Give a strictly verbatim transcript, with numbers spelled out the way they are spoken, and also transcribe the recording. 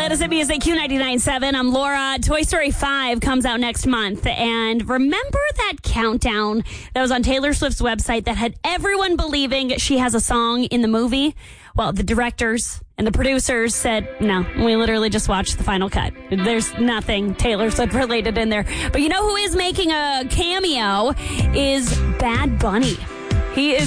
Let Us Hit Music, Q ninety-nine point seven. I'm Laura. Toy Story five comes out next month. And remember that countdown that was on Taylor Swift's website that had everyone believing she has a song in the movie? Well, the directors and the producers said, no, we literally just watched the final cut. There's nothing Taylor Swift related in there. But you know who is making a cameo is Bad Bunny. He is